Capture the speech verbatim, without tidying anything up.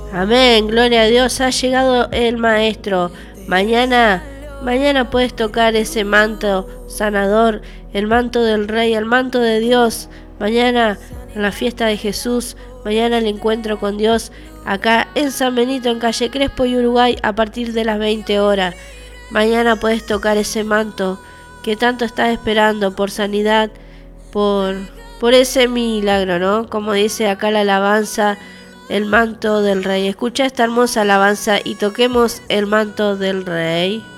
Amén, gloria a Dios, ha llegado el Maestro. Mañana, mañana puedes tocar ese manto sanador, el manto del Rey, el manto de Dios. Mañana, en la fiesta de Jesús, mañana el encuentro con Dios, acá en San Benito, en calle Crespo y Uruguay, a partir de las veinte horas. Mañana puedes tocar ese manto que tanto estás esperando por sanidad, por, por ese milagro, ¿no? Como dice acá la alabanza, el manto del Rey. Escucha esta hermosa alabanza y toquemos el manto del Rey.